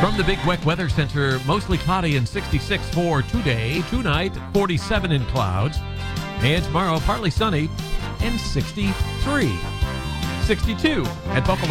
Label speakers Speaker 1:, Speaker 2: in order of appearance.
Speaker 1: From the Big Weck Weather Center, mostly cloudy and 66 for today. Tonight, 47 in clouds. And tomorrow, partly sunny and 63. 62 at Buffalo.